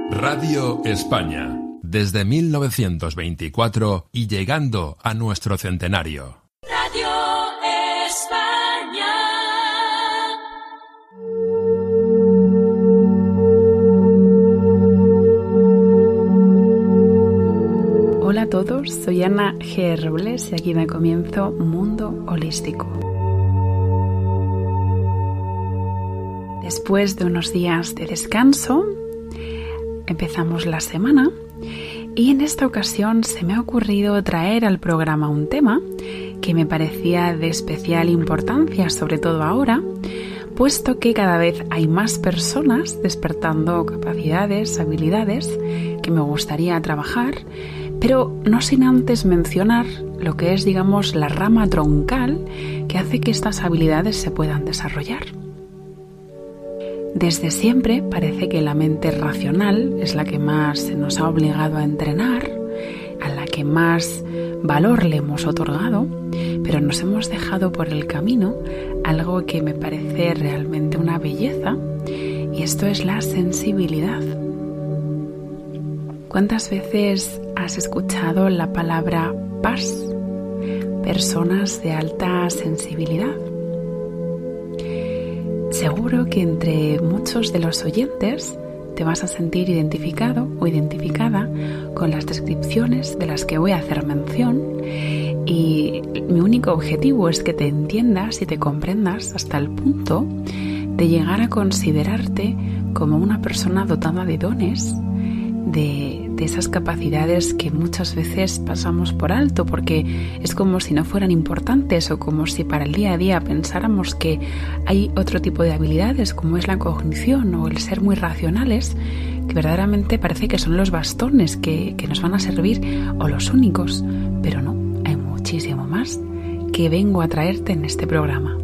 Radio España, desde 1924 y llegando a nuestro centenario. Radio España. Hola a todos, soy Ana G. Robles y aquí me comienzo Mundo Holístico. Después de unos días de descanso, empezamos la semana y en esta ocasión se me ha ocurrido traer al programa un tema que me parecía de especial importancia, sobre todo ahora, puesto que cada vez hay más personas despertando capacidades, habilidades que me gustaría trabajar, pero no sin antes mencionar lo que es, digamos, la rama troncal que hace que estas habilidades se puedan desarrollar. Desde siempre parece que la mente racional es la que más se nos ha obligado a entrenar, a la que más valor le hemos otorgado, pero nos hemos dejado por el camino algo que me parece realmente una belleza, y esto es la sensibilidad. ¿Cuántas veces has escuchado la palabra PAS? Personas de alta sensibilidad. Seguro que entre muchos de los oyentes te vas a sentir identificado o identificada con las descripciones de las que voy a hacer mención, y mi único objetivo es que te entiendas y te comprendas hasta el punto de llegar a considerarte como una persona dotada de dones, de esas capacidades que muchas veces pasamos por alto porque es como si no fueran importantes, o como si para el día a día pensáramos que hay otro tipo de habilidades como es la cognición o el ser muy racionales, que verdaderamente parece que son los bastones que nos van a servir o los únicos, pero no, hay muchísimo más que vengo a traerte en este programa.